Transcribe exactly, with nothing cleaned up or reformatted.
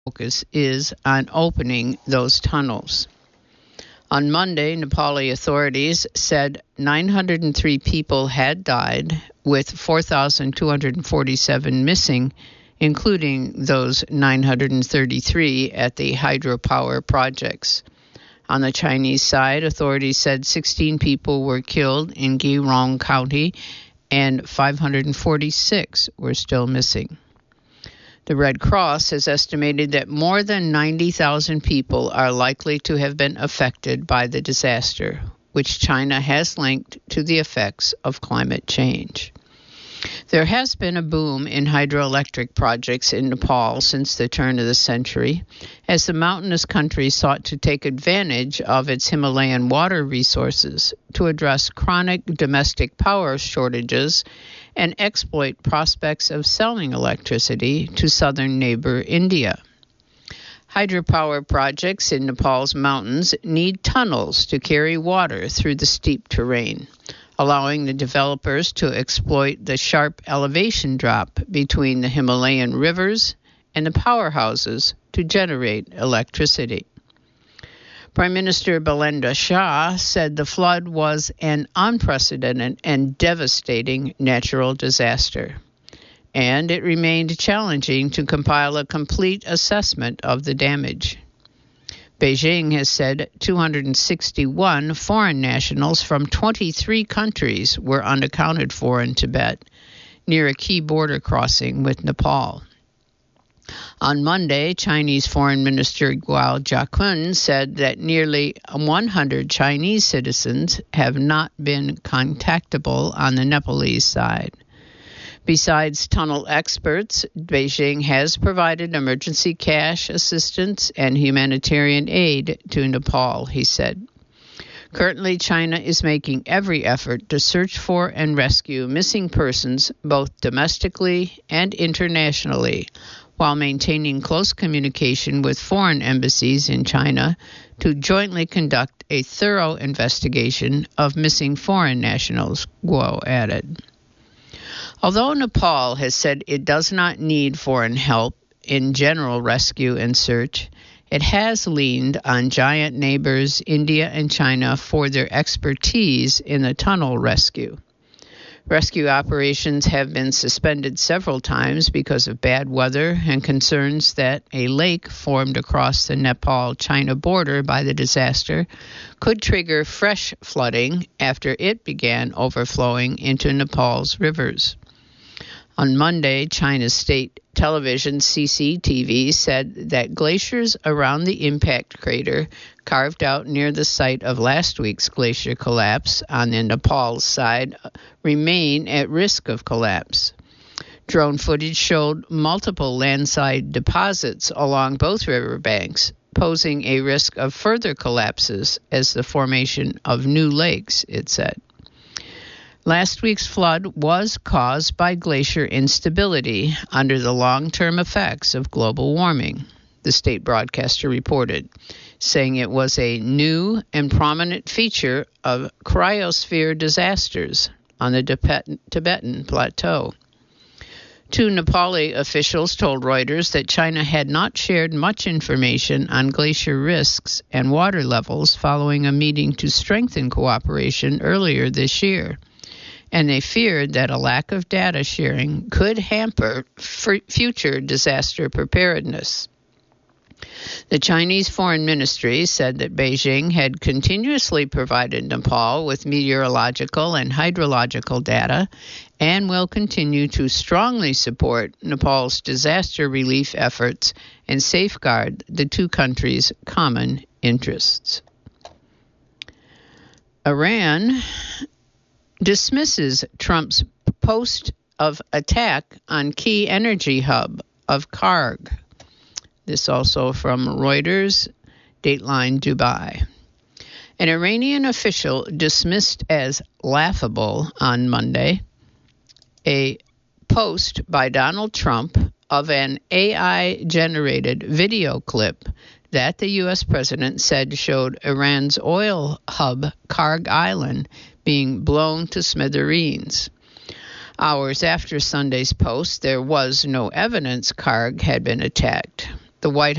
focus is on opening those tunnels. On Monday, Nepali authorities said nine hundred three people had died, with four thousand two hundred forty-seven missing, including those nine hundred thirty-three at the hydropower projects. On the Chinese side, authorities said sixteen people were killed in Geelong County and five hundred forty-six were still missing. The Red Cross has estimated that more than ninety thousand people are likely to have been affected by the disaster, which China has linked to the effects of climate change. There has been a boom in hydroelectric projects in Nepal since the turn of the century, as the mountainous country sought to take advantage of its Himalayan water resources to address chronic domestic power shortages and exploit prospects of selling electricity to southern neighbor India. Hydropower projects in Nepal's mountains need tunnels to carry water through the steep terrain, allowing the developers to exploit the sharp elevation drop between the Himalayan rivers and the powerhouses to generate electricity. Prime Minister Belinda Shah said the flood was an unprecedented and devastating natural disaster, and it remained challenging to compile a complete assessment of the damage. Beijing has said two hundred sixty-one foreign nationals from twenty-three countries were unaccounted for in Tibet, near a key border crossing with Nepal. On Monday, Chinese Foreign Minister Guo Jiakun said that nearly one hundred Chinese citizens have not been contactable on the Nepalese side. Besides tunnel experts, Beijing has provided emergency cash assistance and humanitarian aid to Nepal, he said. Currently, China is making every effort to search for and rescue missing persons both domestically and internationally, while maintaining close communication with foreign embassies in China to jointly conduct a thorough investigation of missing foreign nationals, Guo added. Although Nepal has said it does not need foreign help in general rescue and search, it has leaned on giant neighbors India and China for their expertise in the tunnel rescue. Rescue operations have been suspended several times because of bad weather and concerns that a lake formed across the Nepal-China border by the disaster could trigger fresh flooding after it began overflowing into Nepal's rivers. On Monday, China's state television C C T V said that glaciers around the impact crater carved out near the site of last week's glacier collapse on the Nepal's side remain at risk of collapse. Drone footage showed multiple landslide deposits along both river banks, posing a risk of further collapses as the formation of new lakes, it said. Last week's flood was caused by glacier instability under the long-term effects of global warming, the state broadcaster reported, saying it was a new and prominent feature of cryosphere disasters on the Tibetan Plateau. Two Nepali officials told Reuters that China had not shared much information on glacier risks and water levels following a meeting to strengthen cooperation earlier this year, and they feared that a lack of data sharing could hamper f- future disaster preparedness. The Chinese Foreign Ministry said that Beijing had continuously provided Nepal with meteorological and hydrological data and will continue to strongly support Nepal's disaster relief efforts and safeguard the two countries' common interests. Iran dismisses Trump's post of attack on key energy hub of Karg. This also from Reuters, Dateline Dubai. An Iranian official dismissed as laughable on Monday a post by Donald Trump of an A I-generated video clip that the U S president said showed Iran's oil hub, Karg Island, being blown to smithereens. Hours after Sunday's post, there was no evidence Karg had been attacked. The White